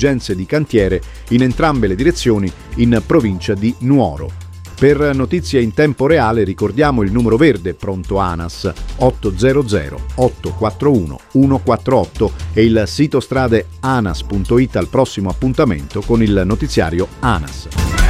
esigenze di cantiere in entrambe le direzioni in provincia di Nuoro. Per notizie in tempo reale ricordiamo il numero verde pronto ANAS 800 841 148 e il sito strade anas.it al prossimo appuntamento con il notiziario ANAS.